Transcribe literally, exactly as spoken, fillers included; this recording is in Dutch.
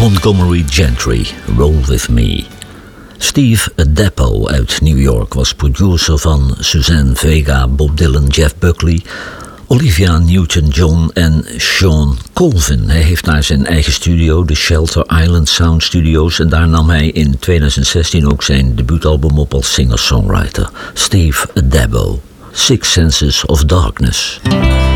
Montgomery Gentry, Roll With Me. Steve Addeppo uit New York was producer van Suzanne Vega, Bob Dylan, Jeff Buckley, Olivia Newton-John en Sean Colvin. Hij heeft naar zijn eigen studio, de Shelter Island Sound Studios, en daar nam hij in twintig zestien ook zijn debuutalbum op als singer-songwriter. Steve Addeppo, Six Senses of Darkness.